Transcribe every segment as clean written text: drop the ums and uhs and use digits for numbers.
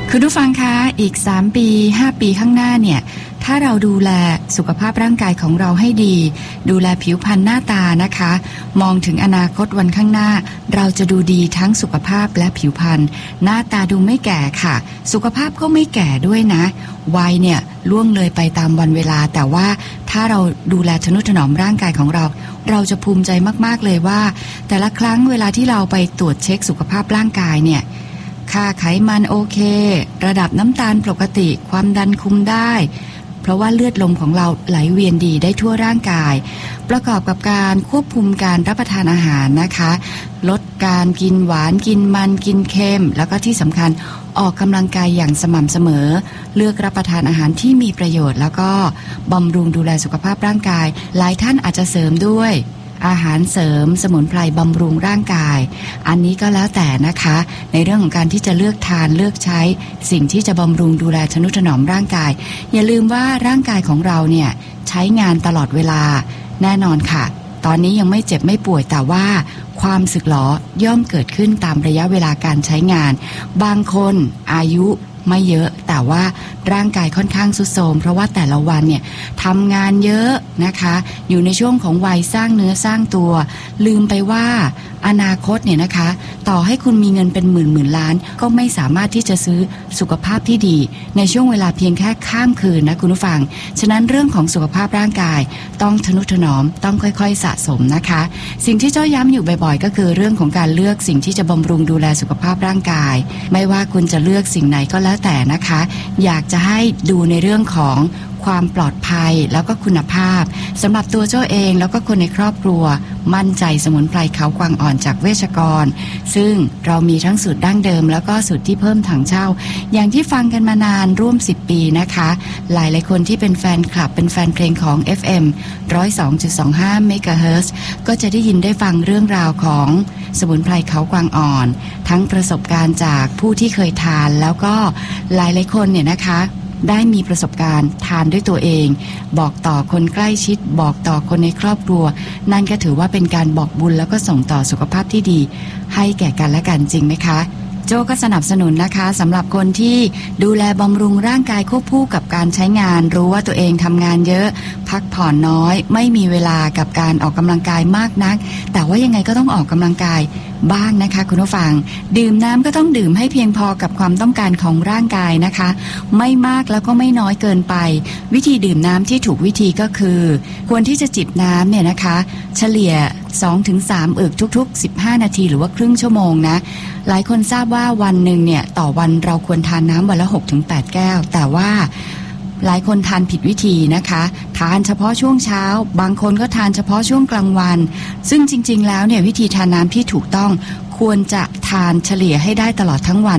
คุณผู้ฟังคะอีก3ปี5ปีข้างหน้าเนี่ยถ้าเราดูแลสุขภาพร่างกายของเราให้ดีดูแลผิวพรรณหน้าตานะคะมองถึงอนาคตวันข้างหน้าเราจะดูดีทั้งสุขภาพและผิวพรรณหน้าตาดูไม่แก่ค่ะสุขภาพก็ไม่แก่ด้วยนะวัยเนี่ยล่วงเลยไปตามวันเวลาแต่ว่าถ้าเราดูแลทนุถนอมร่างกายของเราเราจะภูมิใจมากๆเลยว่าแต่ละครั้งเวลาที่เราไปตรวจเช็คสุขภาพร่างกายเนี่ยค่าไขมันโอเคระดับน้ำตาลปกติความดันคุมได้เพราะว่าเลือดลมของเราไหลเวียนดีได้ทั่วร่างกายประกอบกับการควบคุมการรับประทานอาหารนะคะลดการกินหวานกินมันกินเค็มแล้วก็ที่สำคัญออกกำลังกายอย่างสม่ำเสมอเลือกรับประทานอาหารที่มีประโยชน์แล้วก็บำรุงดูแลสุขภาพร่างกายหลายท่านอาจจะเสริมด้วยอาหารเสริมสมุนไพรบำรุงร่างกายอันนี้ก็แล้วแต่นะคะในเรื่องของการที่จะเลือกทานเลือกใช้สิ่งที่จะบำรุงดูแลทนุถนอมร่างกายอย่าลืมว่าร่างกายของเราเนี่ยใช้งานตลอดเวลาแน่นอนค่ะตอนนี้ยังไม่เจ็บไม่ป่วยแต่ว่าความสึกหรอย่อมเกิดขึ้นตามระยะเวลาการใช้งานบางคนอายุไม่เยอะแต่ว่าร่างกายค่อนข้างทรุดโทรมเพราะว่าแต่ละวันเนี่ยทำงานเยอะนะคะอยู่ในช่วงของวัยสร้างเนื้อสร้างตัวลืมไปว่าอนาคตเนี่ยนะคะต่อให้คุณมีเงินเป็นหมื่นล้านก็ไม่สามารถที่จะซื้อสุขภาพที่ดีในช่วงเวลาเพียงแค่ข้ามคืนนะคุณผู้ฟังฉะนั้นเรื่องของสุขภาพร่างกายต้องทนุถนอมต้องค่อยๆสะสมนะคะสิ่งที่เจ้าย้ำอยู่บ่อยๆก็คือเรื่องของการเลือกสิ่งที่จะบำรุงดูแลสุขภาพร่างกายไม่ว่าคุณจะเลือกสิ่งไหนก็แล้วแต่นะคะอยากจะให้ดูในเรื่องของความปลอดภัยแล้วก็คุณภาพสำหรับตัวเจ้าเองแล้วก็คนในครอบครัวมั่นใจสมุนไพรเขากวางอ่อนจากเวชกรซึ่งเรามีทั้งสูตรดั้งเดิมแล้วก็สูตรที่เพิ่มถังเช่าอย่างที่ฟังกันมานานร่วม10ปีนะคะหลายๆคนที่เป็นแฟนคลับเป็นแฟนเพลงของ FM 102.25 เมกะเฮิรตซ์ก็จะได้ยินได้ฟังเรื่องราวของสมุนไพรเขากวางอ่อนทั้งประสบการณ์จากผู้ที่เคยทานแล้วก็หลายๆคนเนี่ยนะคะได้มีประสบการณ์ทานด้วยตัวเองบอกต่อคนใกล้ชิดบอกต่อคนในครอบครัวนั่นก็ถือว่าเป็นการบอกบุญแล้วก็ส่งต่อสุขภาพที่ดีให้แก่กันและกันจริงไหมคะโจก็สนับสนุนนะคะสำหรับคนที่ดูแลบำรุงร่างกายควบคู่กับการใช้งานรู้ว่าตัวเองทำงานเยอะพักผ่อนน้อยไม่มีเวลากับการออกกำลังกายมากนักแต่ว่ายังไงก็ต้องออกกำลังกายบ้างนะคะคุณผู้ฟังดื่มน้ำก็ต้องดื่มให้เพียงพอกับความต้องการของร่างกายนะคะไม่มากแล้วก็ไม่น้อยเกินไปวิธีดื่มน้ำที่ถูกวิธีก็คือควรที่จะจิบน้ำเนี่ยนะคะเฉลี่ย 2-3 อึกทุกๆ15นาทีหรือว่าครึ่งชั่วโมงนะหลายคนทราบว่าวันหนึ่งเนี่ยต่อวันเราควรทานน้ำวันละ 6-8 แก้วแต่ว่าหลายคนทานผิดวิธีนะคะทานเฉพาะช่วงเช้าบางคนก็ทานเฉพาะช่วงกลางวันซึ่งจริงๆแล้วเนี่ยวิธีทานน้ำที่ถูกต้องควรจะทานเฉลี่ยให้ได้ตลอดทั้งวัน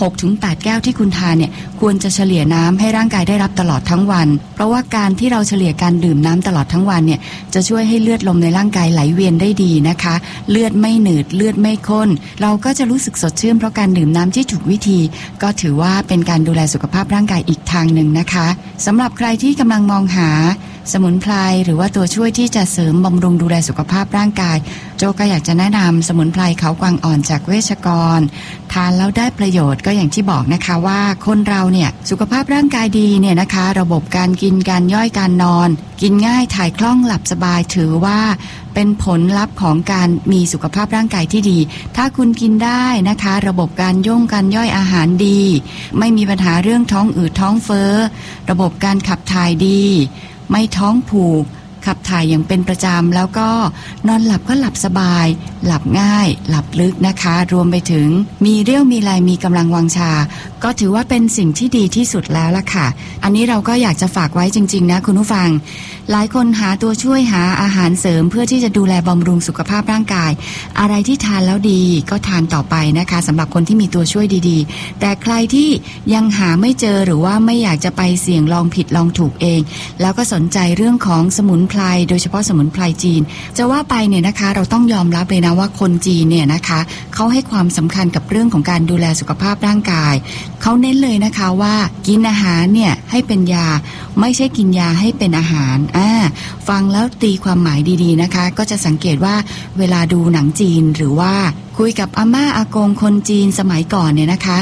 6-8 แก้วที่คุณทานเนี่ยควรจะเฉลี่ยน้ำให้ร่างกายได้รับตลอดทั้งวันเพราะว่าการที่เราเฉลี่ยการดื่มน้ำตลอดทั้งวันเนี่ยจะช่วยให้เลือดลมในร่างกายไหลเวียนได้ดีนะคะเลือดไม่หนืดเลือดไม่ข้นเราก็จะรู้สึกสดชื่นเพราะการดื่มน้ำที่ถูกวิธีก็ถือว่าเป็นการดูแลสุขภาพร่างกายอีกทางหนึ่งนะคะสำหรับใครที่กำลังมองหาสมุนไพรหรือว่าตัวช่วยที่จะเสริมบำรุงดูแลสุขภาพร่างกายโจก็อยากจะแนะนำสมุนไพรเขากวางอ่อนจากเวชกรทานแล้วได้ประโยชน์ก็อย่างที่บอกนะคะว่าคนเราเนี่ยสุขภาพร่างกายดีเนี่ยนะคะระบบการกินการย่อยการนอนกินง่ายถ่ายคล่องหลับสบายถือว่าเป็นผลลัพธ์ของการมีสุขภาพร่างกายที่ดีถ้าคุณกินได้นะคะระบบการย่อยอาหารดีไม่มีปัญหาเรื่องท้องอืดท้องเฟ้อระบบการขับถ่ายดีไม่ท้องผูกขับถ่ายอย่างเป็นประจำแล้วก็นอนหลับก็หลับสบายหลับง่ายหลับลึกนะคะรวมไปถึงมีเรี่ยวมีแรงมีกำลังวังชาก็ถือว่าเป็นสิ่งที่ดีที่สุดแล้วล่ะค่ะอันนี้เราก็อยากจะฝากไว้จริงๆนะคุณผู้ฟังหลายคนหาตัวช่วยหาอาหารเสริมเพื่อที่จะดูแลบำรุงสุขภาพร่างกายอะไรที่ทานแล้วดีก็ทานต่อไปนะคะสำหรับคนที่มีตัวช่วยดีๆแต่ใครที่ยังหาไม่เจอหรือว่าไม่อยากจะไปเสี่ยงลองผิดลองถูกเองแล้วก็สนใจเรื่องของสมุนไพรโดยเฉพาะสมุนไพรจีนจะว่าไปเนี่ยนะคะเราต้องยอมรับเลยนะว่าคนจีนเนี่ยนะคะเขาให้ความสำคัญกับเรื่องของการดูแลสุขภาพร่างกายเขาเน้นเลยนะคะว่ากินอาหารเนี่ยให้เป็นยาไม่ใช่กินยาให้เป็นอาหารฟังแล้วตีความหมายดีๆนะคะก็จะสังเกตว่าเวลาดูหนังจีนหรือว่าคุยกับอาม่าอากงคนจีนสมัยก่อนเนี่ยนะคะเ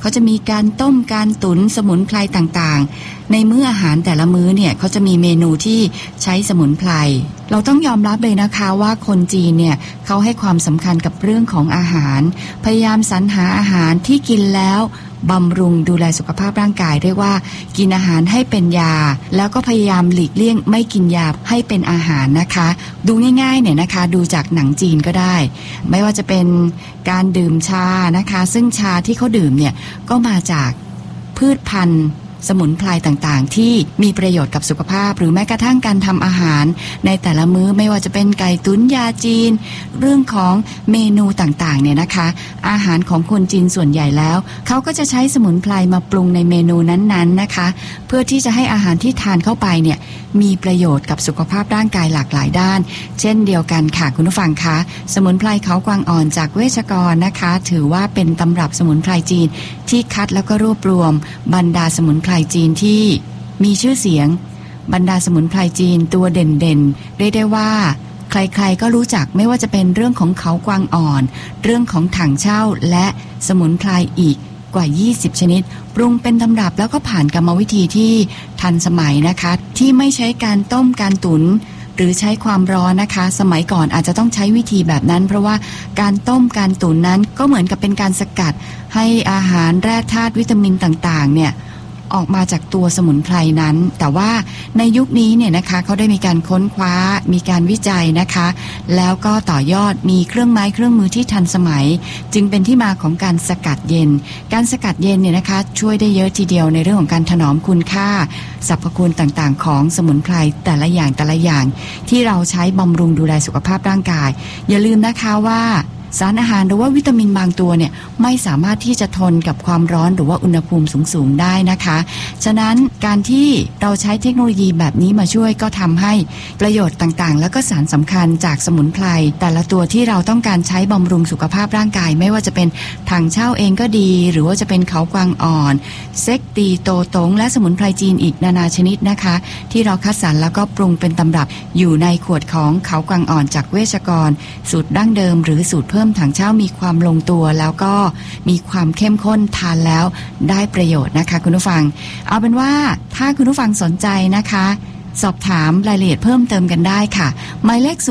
เขาจะมีการต้มการตุ๋นสมุนไพรต่างๆในมื้ออาหารแต่ละมื้อเนี่ยเขาจะมีเมนูที่ใช้สมุนไพรเราต้องยอมรับเลยนะคะว่าคนจีนเนี่ยเขาให้ความสำคัญกับเรื่องของอาหารพยายามสรรหาอาหารที่กินแล้วบำรุงดูแลสุขภาพร่างกายเรียกว่ากินอาหารให้เป็นยาแล้วก็พยายามหลีกเลี่ยงไม่กินยาให้เป็นอาหารนะคะดูง่ายๆเนี่ยนะคะดูจากหนังจีนก็ได้ไม่ว่าจะเป็นการดื่มชานะคะซึ่งชาที่เขาดื่มเนี่ยก็มาจากพืชพันธุ์สมุนไพรต่างๆที่มีประโยชน์กับสุขภาพหรือแม้กระทั่งการทำอาหารในแต่ละมื้อไม่ว่าจะเป็นไก่ตุ๋นยาจีนเรื่องของเมนูต่างๆเนี่ยนะคะอาหารของคนจีนส่วนใหญ่แล้วเขาก็จะใช้สมุนไพรมาปรุงในเมนูนั้นๆนะคะเพื่อที่จะให้อาหารที่ทานเข้าไปเนี่ยมีประโยชน์กับสุขภาพร่างกายหลากหลายด้านเช่นเดียวกันค่ะคุณผู้ฟังคะสมุนไพรเขากวางอ่อนจากเวชกรนะคะถือว่าเป็นตำรับสมุนไพรจีนที่คัดแล้วก็รวบรวมบรรดาสมุนไพรจีนที่มีชื่อเสียงบรรดาสมุนไพรจีนตัวเด่นๆเรียกได้ว่าใครๆก็รู้จักไม่ว่าจะเป็นเรื่องของเขากวางอ่อนเรื่องของถังเช่าและสมุนไพรอีกกว่า20ชนิดปรุงเป็นตำรับแล้วก็ผ่านกรรมวิธีที่ทันสมัยนะคะที่ไม่ใช้การต้มการตุ๋นหรือใช้ความร้อนนะคะสมัยก่อนอาจจะต้องใช้วิธีแบบนั้นเพราะว่าการต้มการตุ๋นนั้นก็เหมือนกับเป็นการสกัดให้อาหารแร่ธาตุวิตามินต่างๆเนี่ยออกมาจากตัวสมุนไพรนั้นแต่ว่าในยุคนี้เนี่ยนะคะเขาได้มีการค้นคว้ามีการวิจัยนะคะแล้วก็ต่อยอดมีเครื่องไม้เครื่องมือที่ทันสมัยจึงเป็นที่มาของการสกัดเย็นการสกัดเย็นเนี่ยนะคะช่วยได้เยอะทีเดียวในเรื่องของการถนอมคุณค่าสรรพคุณต่างๆของสมุนไพรแต่ละอย่างที่เราใช้บำรุงดูแลสุขภาพร่างกายอย่าลืมนะคะว่าสารอาหารหรือว่าวิตามินบางตัวเนี่ยไม่สามารถที่จะทนกับความร้อนหรือว่าอุณหภูมิสูงๆได้นะคะฉะนั้นการที่เราใช้เทคโนโลยีแบบนี้มาช่วยก็ทำให้ประโยชน์ต่างๆแล้วก็สารสำคัญจากสมุนไพรแต่ละตัวที่เราต้องการใช้บำรุงสุขภาพร่างกายไม่ว่าจะเป็นถังเช่าเองก็ดีหรือว่าจะเป็นเขากวางอ่อนเซ็กตีโตตงและสมุนไพรจีนอีกนานาชนิดนะคะที่เราคัดสรรแล้วก็ปรุงเป็นตำรับอยู่ในขวดของเขากวางอ่อนจากเวชกรสูตรดั้งเดิมหรือสูตรเพิ่มถังเช่ามีความลงตัวแล้วก็มีความเข้มข้นทานแล้วได้ประโยชน์นะคะคุณผู้ฟังเอาเป็นว่าถ้าคุณผู้ฟังสนใจนะคะสอบถามรายละเอียดเพิ่มเติมกันได้ค่ะหมายเลข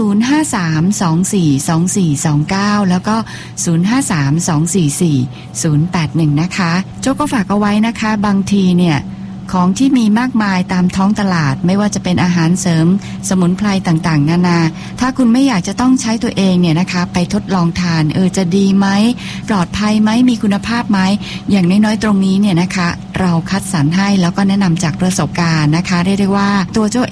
0532424429แล้วก็0532444081นะคะโจ้ก็ฝากเอาไว้นะคะบางทีเนี่ยของที่มีมากมายตามท้องตลาดไม่ว่าจะเป็นอาหารเสริมสมุนไพรต่างๆนานาถ้าคุณไม่อยากจะต้องใช้ตัวเองเนี่ยนะคะไปทดลองทานจะดีไหมปลอดภัยไหมมีคุณภาพไหมอย่างน้อยๆตรงนี้เนี่ยนะคะเราคัดสรรให้แล้วก็แนะนำจากประสบการณ์นะคะเรียกได้ว่าตัวโจ้